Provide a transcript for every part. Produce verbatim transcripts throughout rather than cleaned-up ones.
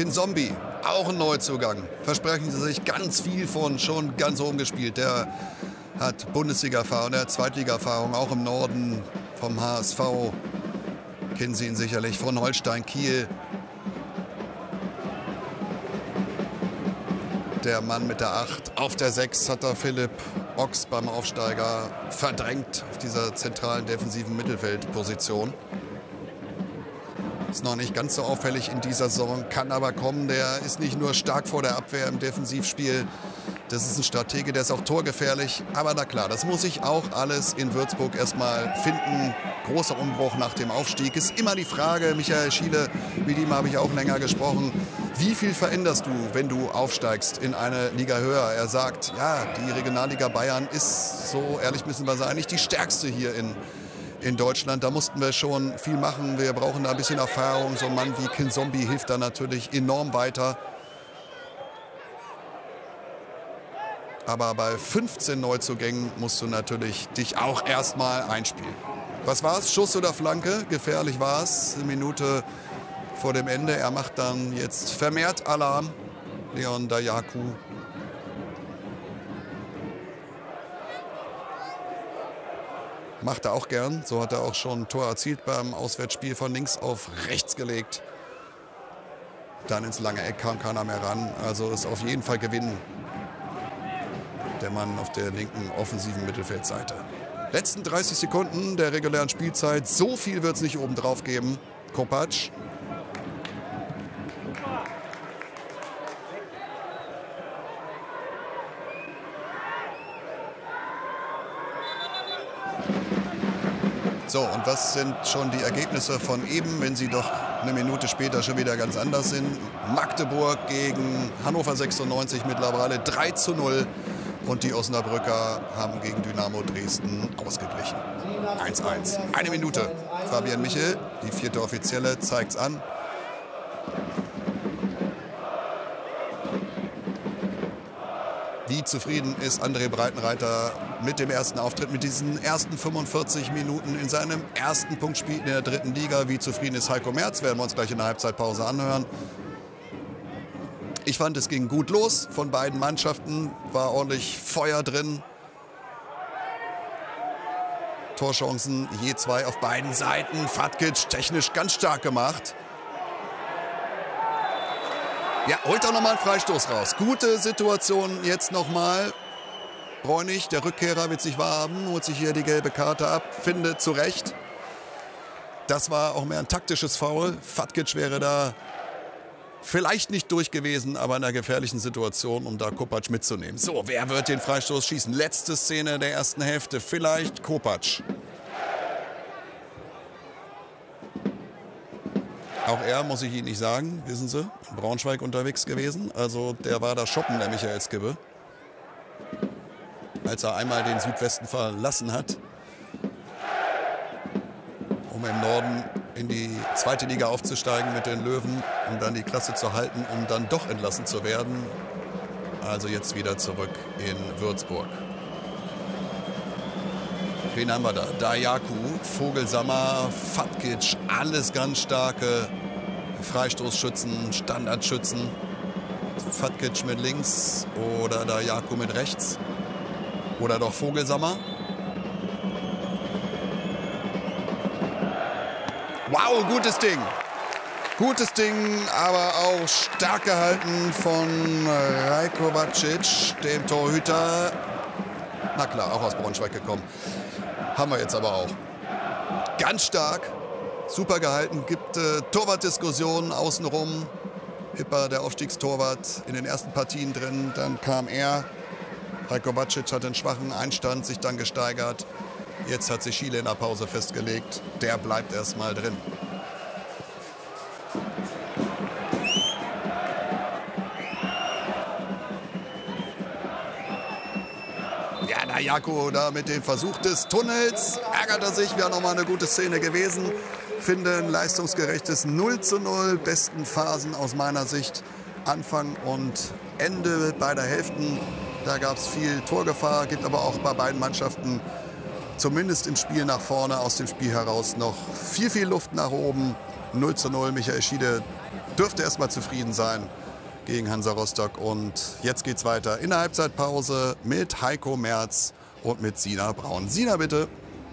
Kinzombie, auch ein Neuzugang. Versprechen Sie sich ganz viel von, schon ganz oben gespielt. Der hat Bundesliga-Erfahrung, der hat Zweitliga-Erfahrung, auch im Norden vom H S V. Kennen Sie ihn sicherlich von Holstein Kiel. Der Mann mit der acht. Auf der sechs hat er Philipp Ochs beim Aufsteiger verdrängt auf dieser zentralen defensiven Mittelfeldposition. Ist noch nicht ganz so auffällig in dieser Saison, kann aber kommen. Der ist nicht nur stark vor der Abwehr im Defensivspiel. Das ist ein Stratege, der ist auch torgefährlich. Aber na klar, das muss sich auch alles in Würzburg erstmal finden. Großer Umbruch nach dem Aufstieg. Ist immer die Frage, Michael Schiele, mit ihm habe ich auch länger gesprochen. Wie viel veränderst du, wenn du aufsteigst in eine Liga höher? Er sagt, ja, die Regionalliga Bayern ist, so ehrlich müssen wir sein, nicht die stärkste hier in, in Deutschland. Da mussten wir schon viel machen. Wir brauchen da ein bisschen Erfahrung. So ein Mann wie Kinzombie hilft da natürlich enorm weiter. Aber bei fünfzehn Neuzugängen musst du natürlich dich auch erstmal einspielen. Was war es? Schuss oder Flanke? Gefährlich war es. Eine Minute vor dem Ende. Er macht dann jetzt vermehrt Alarm. Leon Dayaku. Macht er auch gern. So hat er auch schon ein Tor erzielt beim Auswärtsspiel, von links auf rechts gelegt. Dann ins lange Eck kam keiner mehr ran. Also ist auf jeden Fall Gewinn. Der Mann auf der linken offensiven Mittelfeldseite. Letzten dreißig Sekunden der regulären Spielzeit. So viel wird es nicht obendrauf geben. Kopac. So, und was sind schon die Ergebnisse von eben, wenn sie doch eine Minute später schon wieder ganz anders sind? Magdeburg gegen Hannover sechsundneunzig mittlerweile drei zu null. Und die Osnabrücker haben gegen Dynamo Dresden ausgeglichen. eins zu eins. Eine Minute. Fabian Michel, die vierte Offizielle, zeigt's an. Wie zufrieden ist André Breitenreiter mit dem ersten Auftritt, mit diesen ersten fünfundvierzig Minuten in seinem ersten Punktspiel in der dritten Liga? Wie zufrieden ist Heiko Merz? Werden wir uns gleich in der Halbzeitpause anhören. Ich fand, es ging gut los von beiden Mannschaften, war ordentlich Feuer drin. Torchancen je zwei auf beiden Seiten. Fatkic technisch ganz stark gemacht. Ja, holt auch nochmal einen Freistoß raus. Gute Situation jetzt nochmal. Bräunig, der Rückkehrer, wird sich wahrhaben, holt sich hier die gelbe Karte ab, findet zurecht. Das war auch mehr ein taktisches Foul. Fatkic wäre da vielleicht nicht durch gewesen, aber in einer gefährlichen Situation, um da Kopac mitzunehmen. So, wer wird den Freistoß schießen? Letzte Szene der ersten Hälfte. Vielleicht Kopac. Auch er, muss ich Ihnen nicht sagen, wissen Sie, in Braunschweig unterwegs gewesen. Also der war da shoppen, der Michael Skibbe. Als er einmal den Südwesten verlassen hat, um im Norden in die zweite Liga aufzusteigen mit den Löwen, um dann die Klasse zu halten, um dann doch entlassen zu werden. Also jetzt wieder zurück in Würzburg. Wen haben wir da? Dayaku, Vogelsammer, Fatkic, alles ganz starke Freistoßschützen, Standardschützen. Fatkic mit links oder Dayaku mit rechts. Oder doch Vogelsammer. Wow, gutes Ding. Gutes Ding, aber auch stark gehalten von Rajkovacic, dem Torhüter. Na klar, auch aus Braunschweig gekommen. Haben wir jetzt aber auch. Ganz stark, super gehalten, gibt äh, Torwartdiskussionen außenrum. Hipper, der Aufstiegstorwart, in den ersten Partien drin. Dann kam er. Rajkovacic hat einen schwachen Einstand sich dann gesteigert. Jetzt hat sich Schiele in der Pause festgelegt. Der bleibt erstmal drin. Ja, Dayaku da mit dem Versuch des Tunnels. Ärgert er sich. Wäre nochmal eine gute Szene gewesen. Finde ein leistungsgerechtes null zu null. Besten Phasen aus meiner Sicht. Anfang und Ende beider Hälften. Da gab es viel Torgefahr. Gibt aber auch bei beiden Mannschaften zumindest im Spiel nach vorne, aus dem Spiel heraus noch viel, viel Luft nach oben. null zu null. Michael Schiele dürfte erst mal zufrieden sein gegen Hansa Rostock. Und jetzt geht's weiter in der Halbzeitpause mit Heiko Merz und mit Sina Braun. Sina, bitte.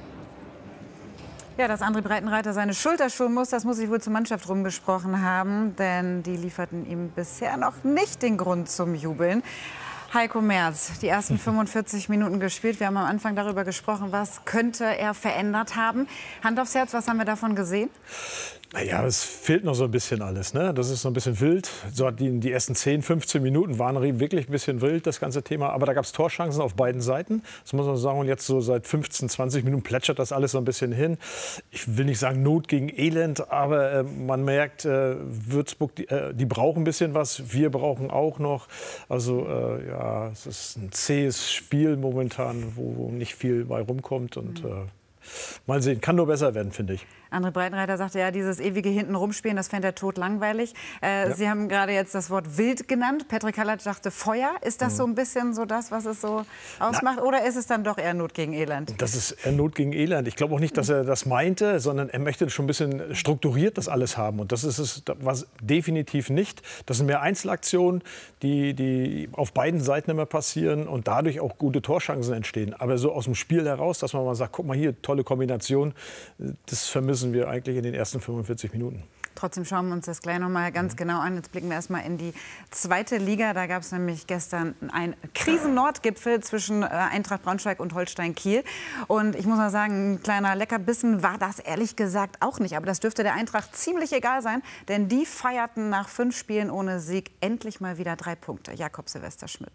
Ja, dass André Breitenreiter seine Schulter schonen muss, das muss sich wohl zur Mannschaft rumgesprochen haben. Denn die lieferten ihm bisher noch nicht den Grund zum Jubeln. Heiko Merz, die ersten fünfundvierzig Minuten gespielt. Wir haben am Anfang darüber gesprochen, was könnte er verändert haben. Hand aufs Herz, was haben wir davon gesehen? Naja, es fehlt noch so ein bisschen alles. Ne? Das ist so ein bisschen wild. So die, die ersten zehn, fünfzehn Minuten waren wirklich ein bisschen wild, das ganze Thema. Aber da gab es Torchancen auf beiden Seiten. Das muss man sagen. Und jetzt so seit fünfzehn, zwanzig Minuten plätschert das alles so ein bisschen hin. Ich will nicht sagen Not gegen Elend, aber äh, man merkt, äh, Würzburg, die, äh, die brauchen ein bisschen was. Wir brauchen auch noch. Also äh, ja, es ist ein zähes Spiel momentan, wo, wo nicht viel bei rumkommt. Und äh, mal sehen, kann nur besser werden, finde ich. André Breitenreiter sagte, ja, dieses ewige Hinten-Rumspielen, das fände er totlangweilig. Äh, ja. Sie haben gerade jetzt das Wort wild genannt. Patrick Hallertsch sagte Feuer. Ist das mhm. so ein bisschen so das, was es so ausmacht? Na, oder ist es dann doch eher Not gegen Elend? Das ist eher Not gegen Elend. Ich glaube auch nicht, dass er das meinte, sondern er möchte schon ein bisschen strukturiert das alles haben. Und das ist es was definitiv nicht. Das sind mehr Einzelaktionen, die, die auf beiden Seiten immer passieren und dadurch auch gute Torchancen entstehen. Aber so aus dem Spiel heraus, dass man mal sagt, guck mal hier, tolle Kombination, das vermissen wir eigentlich in den ersten fünfundvierzig Minuten. Trotzdem schauen wir uns das gleich noch mal ganz genau an. Jetzt blicken wir erst mal in die zweite Liga. Da gab es nämlich gestern einen Krisen-Nordgipfel zwischen Eintracht Braunschweig und Holstein Kiel. Und ich muss mal sagen, ein kleiner Leckerbissen war das ehrlich gesagt auch nicht. Aber das dürfte der Eintracht ziemlich egal sein, denn die feierten nach fünf Spielen ohne Sieg endlich mal wieder drei Punkte. Jakob Silvester Schmidt.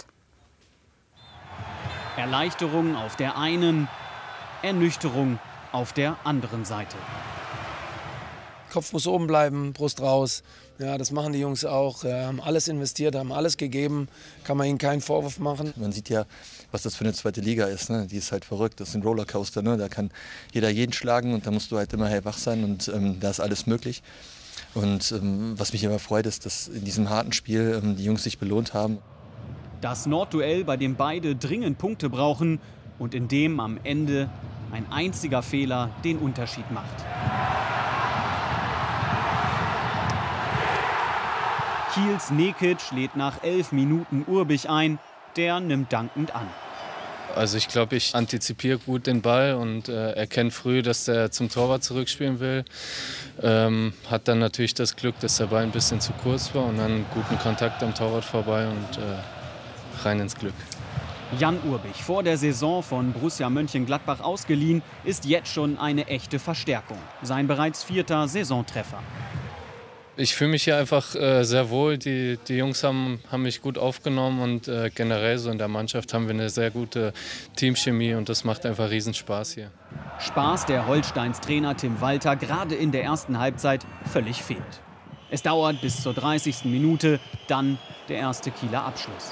Erleichterung auf der einen, Ernüchterung auf der anderen Seite. Kopf muss oben bleiben, Brust raus. Ja, das machen die Jungs auch. Ja, haben alles investiert, haben alles gegeben. Kann man ihnen keinen Vorwurf machen. Man sieht ja, was das für eine zweite Liga ist. Ne? Die ist halt verrückt. Das ist ein Rollercoaster. Ne? Da kann jeder jeden schlagen und da musst du halt immer hellwach sein und ähm, da ist alles möglich. Und ähm, was mich immer freut, ist, dass in diesem harten Spiel ähm, die Jungs sich belohnt haben. Das Nordduell, bei dem beide dringend Punkte brauchen und in dem am Ende ein einziger Fehler den Unterschied macht. Kiels Nekic lädt nach elf Minuten Urbich ein. Der nimmt dankend an. Also ich glaube, ich antizipiere gut den Ball und äh, erkenne früh, dass er zum Torwart zurückspielen will. Ähm, hat dann natürlich das Glück, dass der Ball ein bisschen zu kurz war und dann guten Kontakt am Torwart vorbei und äh, rein ins Glück. Jan Urbich, vor der Saison von Borussia Mönchengladbach ausgeliehen, ist jetzt schon eine echte Verstärkung. Sein bereits vierter Saisontreffer. Ich fühle mich hier einfach äh, sehr wohl. Die, die Jungs haben, haben mich gut aufgenommen und äh, generell so in der Mannschaft haben wir eine sehr gute Teamchemie und das macht einfach riesen Spaß hier. Spaß, der Holsteins Trainer Tim Walter gerade in der ersten Halbzeit völlig fehlt. Es dauert bis zur dreißigsten Minute, dann der erste Kieler Abschluss.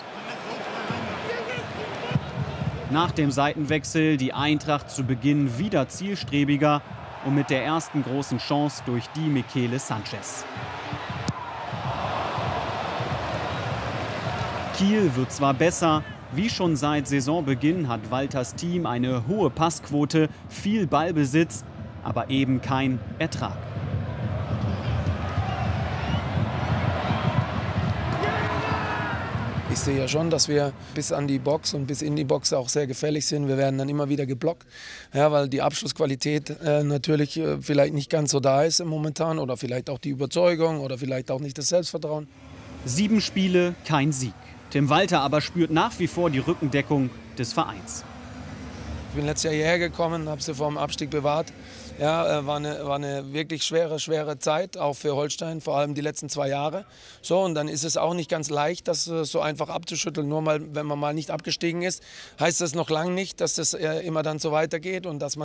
Nach dem Seitenwechsel die Eintracht zu Beginn wieder zielstrebiger und mit der ersten großen Chance durch die Michele Sanchez. Kiel wird zwar besser, wie schon seit Saisonbeginn hat Walters Team eine hohe Passquote, viel Ballbesitz, aber eben kein Ertrag. Ich sehe ja schon, dass wir bis an die Box und bis in die Box auch sehr gefährlich sind. Wir werden dann immer wieder geblockt, ja, weil die Abschlussqualität äh, natürlich äh, vielleicht nicht ganz so da ist momentan oder vielleicht auch die Überzeugung oder vielleicht auch nicht das Selbstvertrauen. Sieben Spiele, kein Sieg. Tim Walter aber spürt nach wie vor die Rückendeckung des Vereins. Ich bin letztes Jahr hierher gekommen, habe sie vor dem Abstieg bewahrt. Ja, war eine, war eine wirklich schwere, schwere Zeit, auch für Holstein, vor allem die letzten zwei Jahre. So, und dann ist es auch nicht ganz leicht, das so einfach abzuschütteln. Nur mal, wenn man mal nicht abgestiegen ist, heißt das noch lange nicht, dass das immer dann so weitergeht und dass man